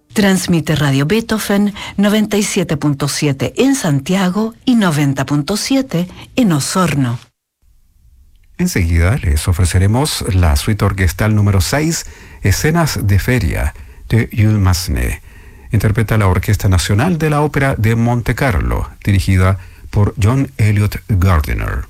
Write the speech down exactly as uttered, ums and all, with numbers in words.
Transmite Radio Beethoven noventa y siete punto siete en Santiago y noventa punto siete en Osorno. Enseguida les ofreceremos la suite orquestal número seis, Escenas de Feria, de Jules Massenet. Interpreta la Orquesta Nacional de la Ópera de Monte Carlo, dirigida por John Elliott Gardiner.